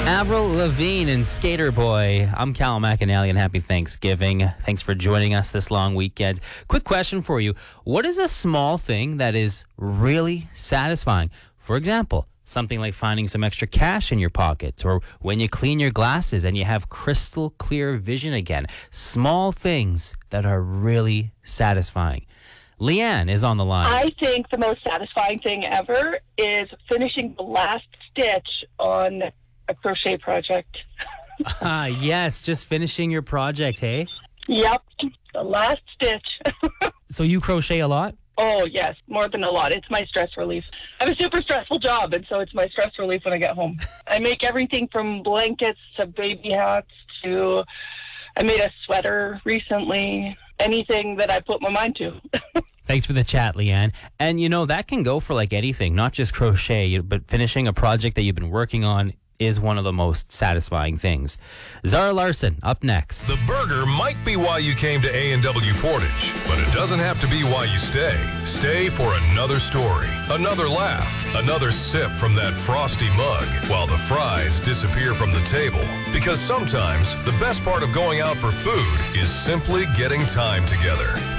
Avril Lavigne and Skater Boy. I'm Cal McAnally and happy Thanksgiving. Thanks for joining us this long weekend. Quick question for you. What is a small thing that is really satisfying? For example, something like finding some extra cash in your pockets, or when you clean your glasses and you have crystal clear vision again. Small things that are really satisfying. Leanne is on the line. I think the most satisfying thing ever is finishing the last stitch on a crochet project. Yes, just finishing your project, hey? Yep, the last stitch. So you crochet a lot? Oh, yes, more than a lot. It's my stress relief. I have a super stressful job, and so it's my stress relief when I get home. I make everything from blankets to baby hats to... I made a sweater recently. Anything that I put my mind to. Thanks for the chat, Leanne. And, you know, that can go for like anything, not just crochet, but finishing a project that you've been working on is one of the most satisfying things. Zara Larson, up next. The burger might be why you came to A&W Portage, but it doesn't have to be why you stay. Stay for another story, another laugh, another sip from that frosty mug, while the fries disappear from the table. Because sometimes the best part of going out for food is simply getting time together.